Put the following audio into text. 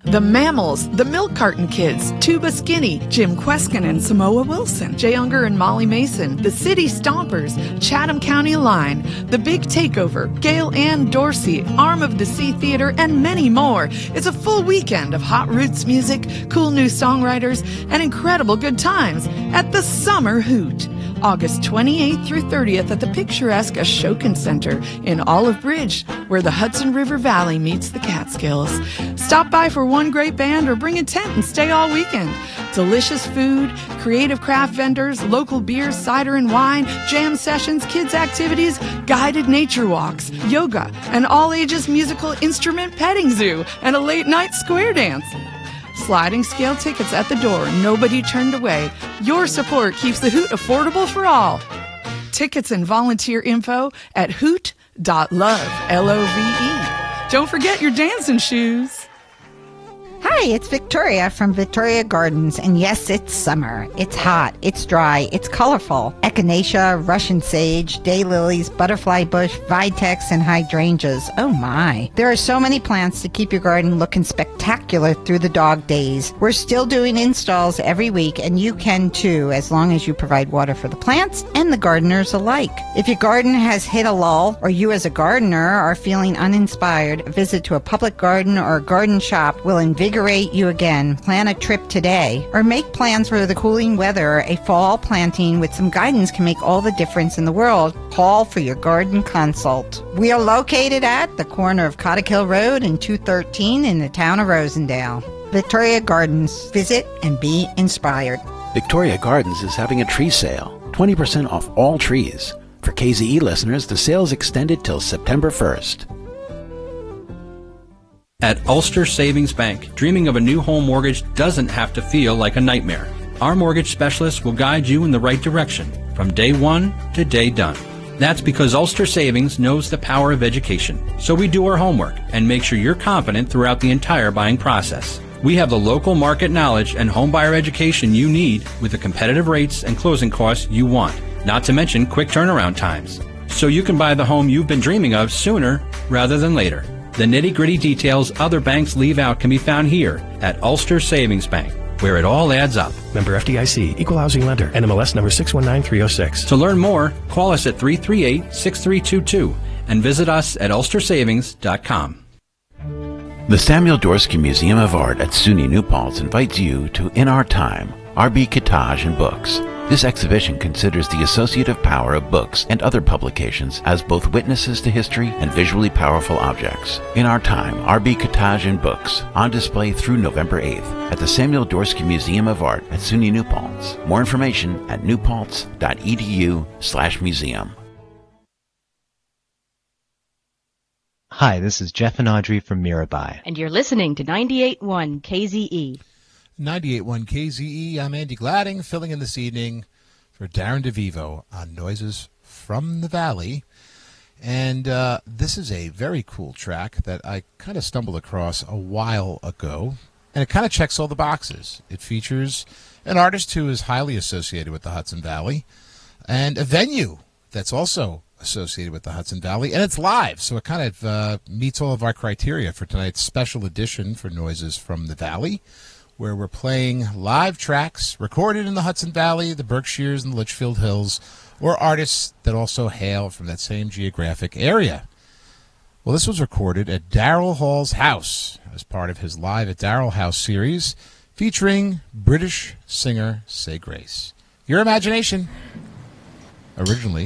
The Mammals, The Milk Carton Kids, Tuba Skinny, Jim Kweskin and Samoa Wilson, Jay Unger and Molly Mason, The City Stompers, Chatham County Line, The Big Takeover, Gail Ann Dorsey, Arm of the Sea Theater, and many more. It's a full weekend of hot roots music, cool new songwriters, and incredible good times at the Summer Hoot. August 28th through 30th at the picturesque Ashokan Center in Olive Bridge, where the Hudson River Valley meets the Catskills. Stop by for one great band or bring a tent and stay all weekend. Delicious food, creative craft vendors, local beer, cider and wine, jam sessions, kids activities, guided nature walks, yoga, an all-ages musical instrument petting zoo, and a late-night square dance. Sliding scale tickets at the door, nobody turned away. Your support keeps the Hoot affordable for all. Tickets and volunteer info at hoot.love, L-O-V-E. Don't forget your dancing shoes. Hi, it's Victoria from Victoria Gardens, and yes, it's summer. It's hot, it's dry, it's colorful. Echinacea, Russian sage, daylilies, butterfly bush, vitex, and hydrangeas. Oh my. There are so many plants to keep your garden looking spectacular through the dog days. We're still doing installs every week, and you can too, as long as you provide water for the plants and the gardeners alike. If your garden has hit a lull, or you as a gardener are feeling uninspired, a visit to a public garden or a garden shop will invigorate you again. Plan a trip today, or make plans for the cooling weather. A fall planting with some guidance can make all the difference in the world. Call for your garden consult. We are located at the corner of Cottikill Road and 213 in the town of Rosendale. Victoria Gardens. Visit and be inspired. Victoria Gardens is having a tree sale. 20% off all trees. For KZE listeners, the sale is extended till September 1st. At Ulster Savings Bank, dreaming of a new home mortgage doesn't have to feel like a nightmare. Our mortgage specialists will guide you in the right direction from day one to day done. That's because Ulster Savings knows the power of education. So we do our homework and make sure you're confident throughout the entire buying process. We have the local market knowledge and home buyer education you need with the competitive rates and closing costs you want, not to mention quick turnaround times. So you can buy the home you've been dreaming of sooner rather than later. The nitty-gritty details other banks leave out can be found here at Ulster Savings Bank, where it all adds up. Member FDIC, Equal Housing Lender, NMLS number 619306. To learn more, call us at 338-6322 and visit us at ulstersavings.com. The Samuel Dorsky Museum of Art at SUNY New Paltz invites you to In Our Time, R.B. Kitaj and Books. This exhibition considers the associative power of books and other publications as both witnesses to history and visually powerful objects. In Our Time, R.B. Kitaj and Books, on display through November 8th at the Samuel Dorsky Museum of Art at SUNY New Paltz. More information at newpaltz.edu/museum. Hi, this is Jeff and Audrey from Mirabai. And you're listening to 98.1 KZE. 98.1 KZE. I'm Andy Gladding, filling in this evening for Darren DeVivo on Noises from the Valley. And this is a very cool track that I kind of stumbled across a while ago. And it kind of checks all the boxes. It features an artist who is highly associated with the Hudson Valley and a venue that's also associated with the Hudson Valley. And it's live, so it kind of meets all of our criteria for tonight's special edition for Noises from the Valley, where we're playing live tracks recorded in the Hudson Valley, the Berkshires, and the Litchfield Hills, or artists that also hail from that same geographic area. Well, this was recorded at Daryl Hall's house as part of his Live at Daryl House series, featuring British singer Say Grace. Your imagination. Originally